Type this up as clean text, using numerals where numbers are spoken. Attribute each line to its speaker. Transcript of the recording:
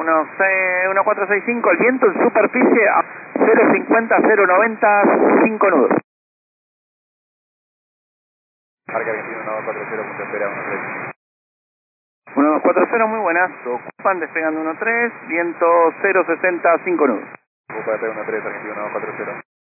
Speaker 1: 1465, el viento en superficie a 050, 090, 5 nudos.
Speaker 2: Parque Argentino 1240, punto espera 13.
Speaker 1: 1240, muy buenas. Ocupan despegando 13, viento 060, 5 nudos.
Speaker 2: Ocupa de 13, Argentino 1240.